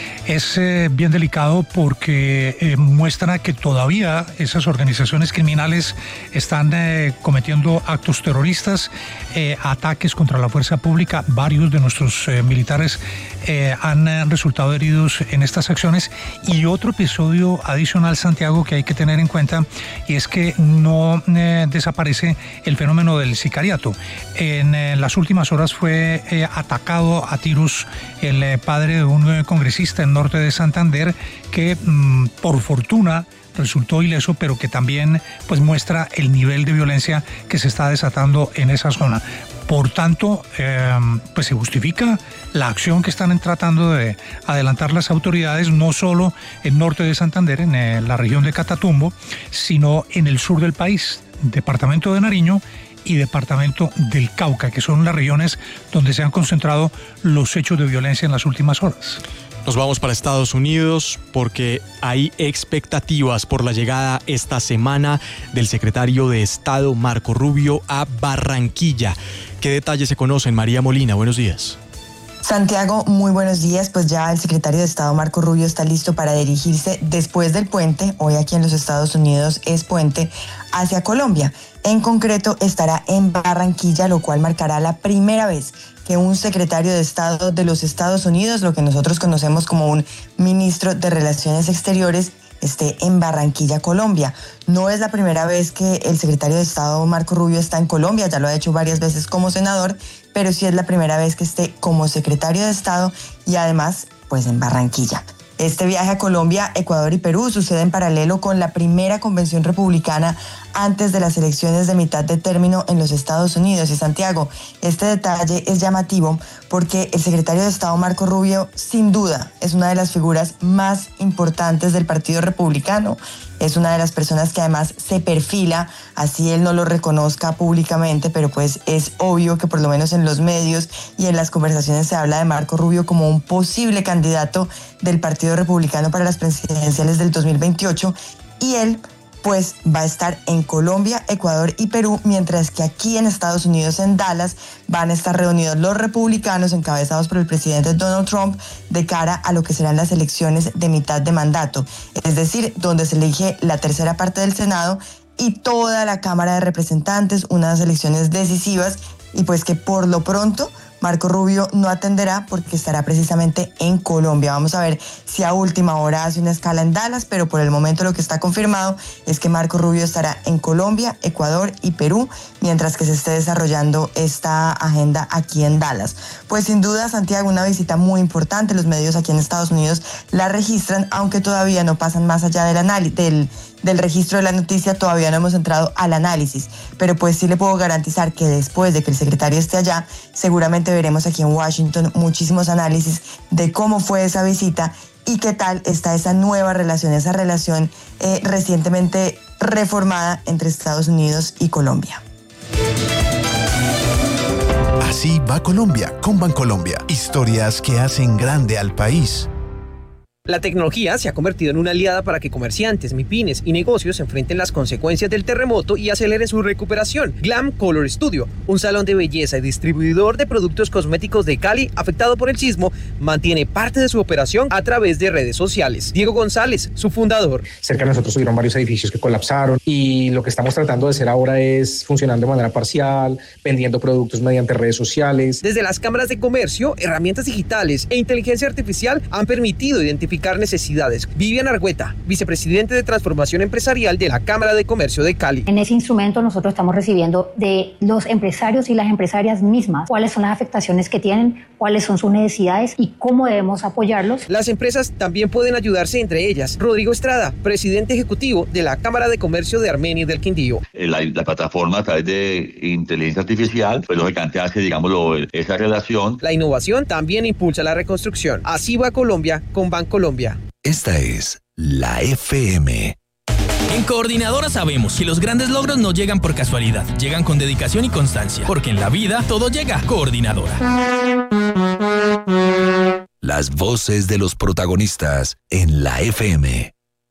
es eh, bien delicado porque eh, muestra que todavía esas organizaciones criminales están eh, cometiendo actos terroristas, eh, ataques contra la fuerza pública. Varios de nuestros eh, militares eh, han eh, resultado heridos en estas acciones. Y otro episodio adicional, Santiago, que hay que tener en cuenta, y es que no eh, desaparece el fenómeno del sicariato. En eh, las últimas horas fue eh, atacado a tiros el eh, padre de un eh, congresista en norte de Santander que mmm, por fortuna resultó ileso, pero que también pues muestra el nivel de violencia que se está desatando en esa zona. Por tanto, eh, pues se justifica la acción que están tratando de adelantar las autoridades, no solo en norte de Santander, en eh, la región de Catatumbo, sino en el sur del país, departamento de Nariño y departamento del Cauca, que son las regiones donde se han concentrado los hechos de violencia en las últimas horas. Nos vamos para Estados Unidos porque hay expectativas por la llegada esta semana del secretario de Estado Marco Rubio a Barranquilla. ¿Qué detalles se conocen? María Molina, buenos días. Santiago, muy buenos días. Pues ya el secretario de Estado Marco Rubio está listo para dirigirse después del puente, hoy aquí en los Estados Unidos es puente, hacia Colombia. En concreto estará en Barranquilla, lo cual marcará la primera vez que un secretario de Estado de los Estados Unidos, lo que nosotros conocemos como un ministro de Relaciones Exteriores, esté en Barranquilla, Colombia. No es la primera vez que el secretario de Estado Marco Rubio está en Colombia, ya lo ha hecho varias veces como senador, pero sí es la primera vez que esté como secretario de Estado y además pues en Barranquilla. Este viaje a Colombia, Ecuador y Perú sucede en paralelo con la primera convención republicana antes de las elecciones de mitad de término en los Estados Unidos. Y Santiago, este detalle es llamativo porque el secretario de Estado Marco Rubio sin duda es una de las figuras más importantes del Partido Republicano. Es una de las personas que además se perfila, así él no lo reconozca públicamente, pero pues es obvio que por lo menos en los medios y en las conversaciones se habla de Marco Rubio como un posible candidato del Partido Republicano para las presidenciales del dos mil veintiocho, y él pues va a estar en Colombia, Ecuador y Perú, mientras que aquí en Estados Unidos, en Dallas, van a estar reunidos los republicanos encabezados por el presidente Donald Trump de cara a lo que serán las elecciones de mitad de mandato, es decir, donde se elige la tercera parte del Senado y toda la Cámara de Representantes, unas elecciones decisivas, y pues que por lo pronto Marco Rubio no atenderá porque estará precisamente en Colombia. Vamos a ver si a última hora hace una escala en Dallas, pero por el momento lo que está confirmado es que Marco Rubio estará en Colombia, Ecuador y Perú, mientras que se esté desarrollando esta agenda aquí en Dallas. Pues sin duda, Santiago, una visita muy importante. Los medios aquí en Estados Unidos la registran, aunque todavía no pasan más allá del análisis, del del registro de la noticia, todavía no hemos entrado al análisis, pero pues sí le puedo garantizar que después de que el secretario esté allá, seguramente veremos aquí en Washington muchísimos análisis de cómo fue esa visita y qué tal está esa nueva relación, esa relación eh, recientemente reformada entre Estados Unidos y Colombia. Así va Colombia con Bancolombia. Historias que hacen grande al país. La tecnología se ha convertido en una aliada para que comerciantes, mipymes y negocios enfrenten las consecuencias del terremoto y aceleren su recuperación. Glam Color Studio, un salón de belleza y distribuidor de productos cosméticos de Cali afectado por el sismo, mantiene parte de su operación a través de redes sociales. Diego González, su fundador. Cerca de nosotros hubieron varios edificios que colapsaron y lo que estamos tratando de hacer ahora es funcionando de manera parcial, vendiendo productos mediante redes sociales. Desde las cámaras de comercio, herramientas digitales e inteligencia artificial han permitido identificar identificar necesidades. Vivian Argüeta, vicepresidente de Transformación Empresarial de la Cámara de Comercio de Cali. En ese instrumento nosotros estamos recibiendo de los empresarios y las empresarias mismas cuáles son las afectaciones que tienen, cuáles son sus necesidades y cómo debemos apoyarlos. Las empresas también pueden ayudarse entre ellas. Rodrigo Estrada, presidente ejecutivo de la Cámara de Comercio de Armenia y del Quindío. La, la plataforma a través de inteligencia artificial, pues lógicamente hace, digámoslo, esa relación. La innovación también impulsa la reconstrucción. Así va Colombia con Bancolombia. Esta es la F M. En Coordinadora sabemos que los grandes logros no llegan por casualidad, llegan con dedicación y constancia, porque en la vida todo llega. Coordinadora. Las voces de los protagonistas en la F M.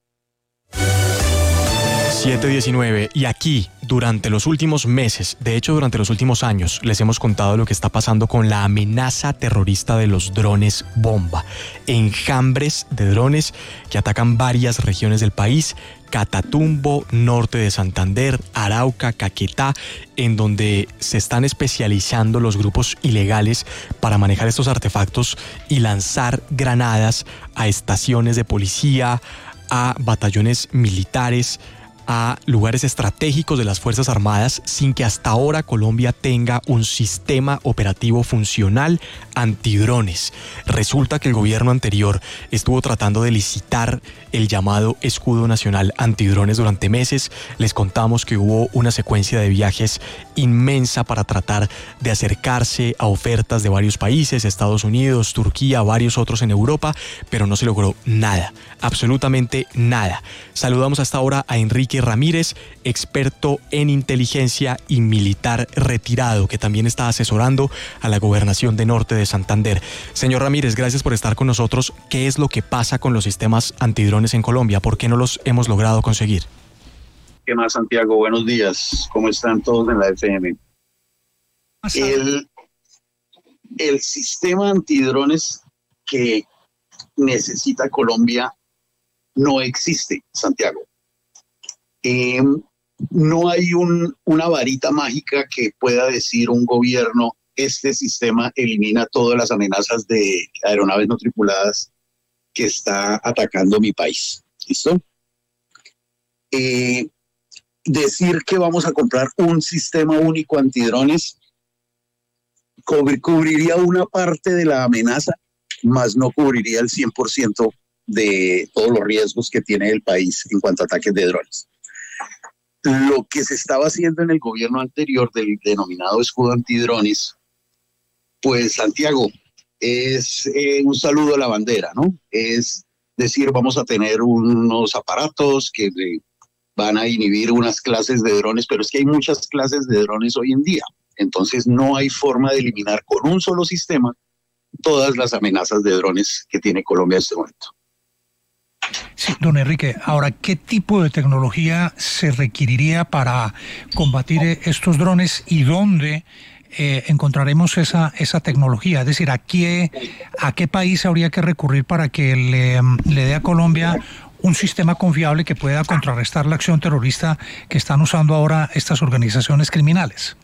siete diecinueve, y aquí, durante los últimos meses, de hecho durante los últimos años, les hemos contado lo que está pasando con la amenaza terrorista de los drones bomba. Enjambres de drones que atacan varias regiones del país, Catatumbo, norte de Santander, Arauca, Caquetá, en donde se están especializando los grupos ilegales para manejar estos artefactos y lanzar granadas a estaciones de policía, a batallones militares, a lugares estratégicos de las Fuerzas Armadas, sin que hasta ahora Colombia tenga un sistema operativo funcional antidrones. Resulta que el gobierno anterior estuvo tratando de licitar el llamado Escudo Nacional Antidrones durante meses. Les contamos que hubo una secuencia de viajes inmensa para tratar de acercarse a ofertas de varios países, Estados Unidos, Turquía, varios otros en Europa, pero no se logró nada, absolutamente nada. Saludamos hasta ahora a Enrique Ramírez, experto en inteligencia y militar retirado, que también está asesorando a la Gobernación de Norte de Santander. Señor Ramírez, gracias por estar con nosotros. ¿Qué es lo que pasa con los sistemas antidrones en Colombia? ¿Por qué no los hemos logrado conseguir? ¿Qué más, Santiago? Buenos días. ¿Cómo están todos en la F M? El, el sistema antidrones que necesita Colombia no existe, Santiago. Eh, no hay un, una varita mágica que pueda decir un gobierno: este sistema elimina todas las amenazas de aeronaves no tripuladas que está atacando mi país. ¿Listo? Eh, decir que vamos a comprar un sistema único antidrones cubri- cubriría una parte de la amenaza, más no cubriría el cien por ciento de todos los riesgos que tiene el país en cuanto a ataques de drones. Lo que se estaba haciendo en el gobierno anterior del denominado escudo antidrones, pues, Santiago, es eh, un saludo a la bandera, ¿no? Es decir, vamos a tener unos aparatos que eh, van a inhibir unas clases de drones, pero es que hay muchas clases de drones hoy en día. Entonces no hay forma de eliminar con un solo sistema todas las amenazas de drones que tiene Colombia en este momento. Sí, don Enrique, ahora, ¿qué tipo de tecnología se requeriría para combatir estos drones y dónde eh, encontraremos esa, esa tecnología? Es decir, ¿a qué, ¿a qué país habría que recurrir para que le, le dé a Colombia un sistema confiable que pueda contrarrestar la acción terrorista que están usando ahora estas organizaciones criminales?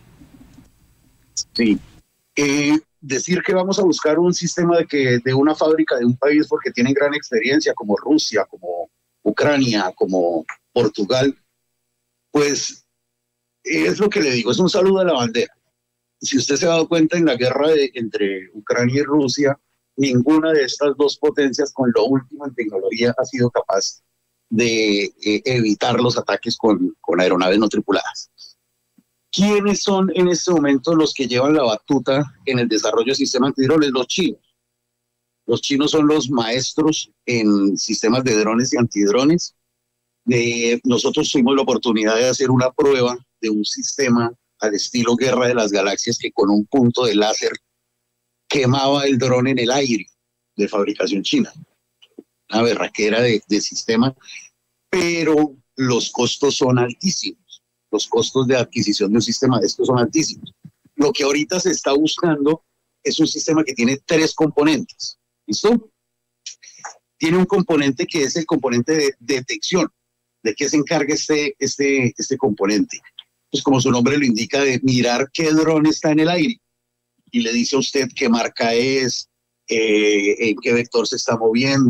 Sí. Eh, decir que vamos a buscar un sistema de, que, de una fábrica de un país porque tienen gran experiencia, como Rusia, como Ucrania, como Portugal, pues es lo que le digo, es un saludo a la bandera. Si usted se ha dado cuenta, en la guerra de, entre Ucrania y Rusia, ninguna de estas dos potencias con lo último en tecnología ha sido capaz de eh, evitar los ataques con, con aeronaves no tripuladas. ¿Quiénes son en este momento los que llevan la batuta en el desarrollo de sistemas antidrones? Los chinos. Los chinos son los maestros en sistemas de drones y antidrones. Eh, nosotros tuvimos la oportunidad de hacer una prueba de un sistema al estilo Guerra de las Galaxias que con un punto de láser quemaba el dron en el aire, de fabricación china. Una berraquera de, de sistema, pero los costos son altísimos. Los costos de adquisición de un sistema de estos son altísimos. Lo que ahorita se está buscando es un sistema que tiene tres componentes. ¿Listo? Tiene un componente que es el componente de detección. ¿De qué se encarga este, este, este componente? Pues como su nombre lo indica, de mirar qué dron está en el aire. Y le dice a usted qué marca es, eh, en qué vector se está moviendo,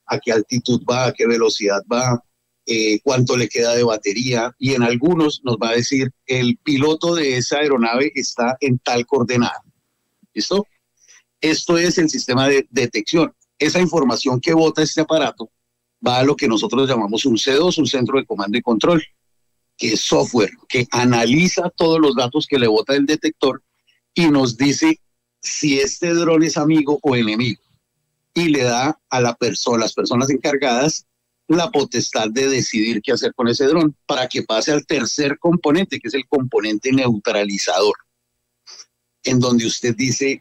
a qué altitud va, a qué velocidad va, eh, cuánto le queda de batería, y en algunos nos va a decir el piloto de esa aeronave está en tal coordenada. ¿Listo? Esto es el sistema de detección. Esa información que bota este aparato va a lo que nosotros llamamos un C dos, un centro de comando y control, que es software, que analiza todos los datos que le bota el detector y nos dice si este dron es amigo o enemigo. Y le da a la persona, las personas encargadas la potestad de decidir qué hacer con ese dron para que pase al tercer componente, que es el componente neutralizador, en donde usted dice,